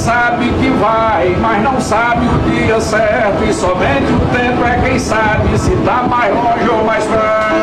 sabe que vai, mas não sabe o dia certo. E somente o tempo é quem sabe se tá mais longe ou mais perto.